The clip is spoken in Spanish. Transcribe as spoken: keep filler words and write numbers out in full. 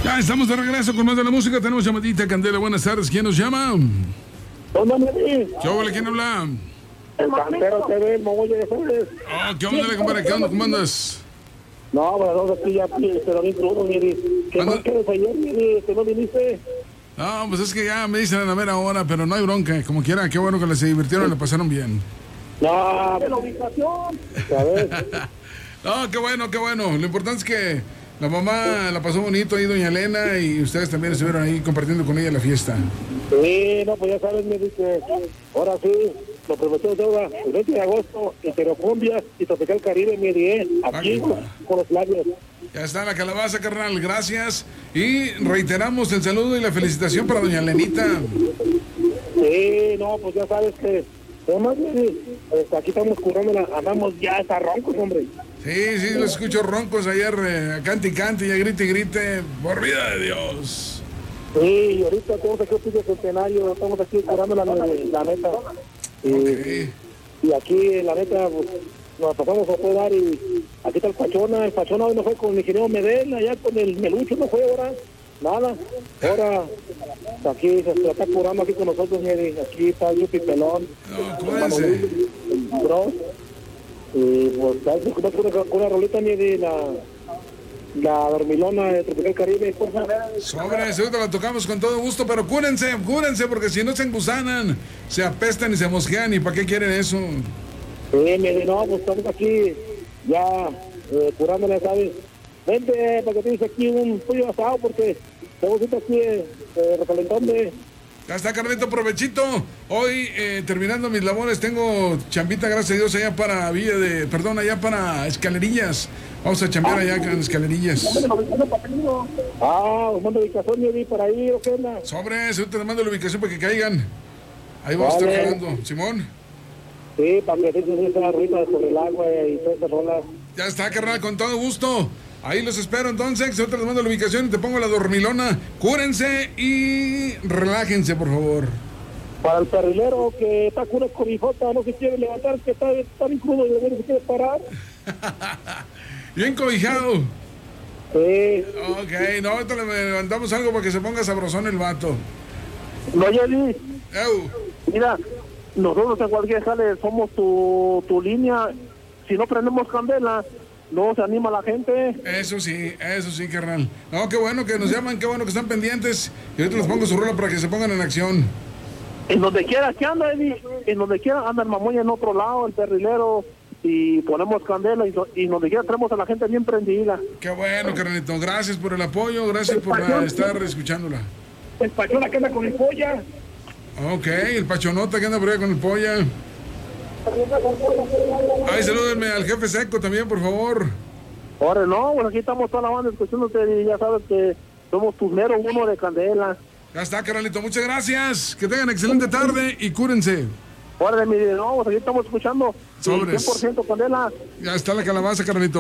Ya estamos de regreso con más de la música. Tenemos llamadita, Candela. Buenas tardes. ¿Quién nos llama? ¿Dónde me di? ¿Qué hola? ¿Quién habla? El Cantero T V, Mogolle de Flores. Oh, ¿qué onda, compadre? ¿Qué onda? ¿Cómo andas? No, bueno, aquí ya, pero bien crudo, mire. ¿Qué más quieres ayer, mire? ¿Que no viniste? No, pues es que ya me dicen a la mera hora, pero no hay bronca. Como quiera, qué bueno que les se divirtieron y le pasaron bien. No, de la ubicación. ¿Sabes? No, qué bueno, qué bueno. Lo importante es que la mamá la pasó bonito ahí, doña Elena, y ustedes también estuvieron ahí compartiendo con ella la fiesta. Sí, no, pues ya sabes, me dice, ahora sí, lo prometió deuda, el veinte de agosto, Interocumbia y Tropical Caribe, me di, aquí con, con los labios. Ya está la calabaza, carnal, gracias. Y reiteramos el saludo y la felicitación para doña Lenita. Sí, no, pues ya sabes que, además, pues aquí estamos curando, andamos ya hasta roncos, hombre. Sí, sí, los escucho roncos ayer, eh, cante y cante, ya grite y grite, por vida de Dios. Sí, y ahorita estamos aquí en el centenario, estamos aquí curando la, la neta. Y, okay. y aquí, la neta, pues, nos pasamos a jugar y aquí está el Pachona. El Pachona hoy no fue con el ingeniero Medel, allá con el Melucho no fue ahora. Nada. Ahora aquí se, se está curando aquí con nosotros, mire. Aquí está el Yupi Pelón. No, cúrense. El Bros. Y pues hay con una, una rolita, mire, la... La dormilona de Tropical Caribe. Sobres, ahorita la tocamos con todo gusto, pero cúrense, cúrense, porque si no se engusanan, se apestan y se mosquean, ¿y para qué quieren eso? Sí, mire, no, pues estamos aquí ya eh, curándole, ¿sabes? Vente, para que tienes aquí un pollo asado, porque estamos aquí eh, recalentón de... Ya está, carnalito, provechito. Hoy, eh, terminando mis labores, tengo chambita, gracias a Dios, allá para Villa de... Perdón, allá para Escalerillas. Vamos a chambear allá en Escalerillas. Ah, os mando ubicación, yo vi por ahí, ¿o qué onda? Sobres, ahorita te mando la ubicación para que caigan. Ahí vamos vale. a estar jalando. ¿Simón? Sí, para que te esa ruita sobre el agua y todas esas rolas. Ya está, carnal, con todo gusto. Ahí los espero entonces, ahorita les mando la ubicación y te pongo la dormilona. Cúrense y relájense, por favor. Para el perrilero que está con una cobijota, no se quiere levantar, que está, está bien crudo y no se quiere parar. Bien cobijado. Sí. Ok, no, ahorita le levantamos algo para que se ponga sabrosón el vato. No, Yeli. Eu. Mira, nosotros en cualquier jale somos tu, tu línea. Si no prendemos candela, no se anima la gente. Eso sí, eso sí, carnal. No, qué bueno que nos llaman, qué bueno que están pendientes. Y ahorita les pongo su rola para que se pongan en acción. En donde quiera que anda, Eddie, en donde quiera anda el mamoña en otro lado, el perrilero, y ponemos candela y, y donde quiera traemos a la gente bien prendida. Qué bueno, carnalito. Gracias por el apoyo, gracias por la, estar escuchándola. El Pachona que anda con el polla. Ok, el Pachonota que anda por ahí con el polla. Ay, salúdenme al jefe Seco también, por favor. Ahora, no, bueno, aquí estamos toda la banda escuchándote y ya sabes que somos tus meros uno de candela. Ya está, carnalito, muchas gracias. Que tengan excelente tarde y cúrense. Ahora, mi no, pues aquí estamos escuchando. Sobres. cien por ciento candela. Ya está la calabaza, carnalito.